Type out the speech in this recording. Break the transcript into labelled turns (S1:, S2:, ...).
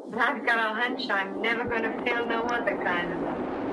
S1: I've got a hunch I'm never going to feel no other kind of love.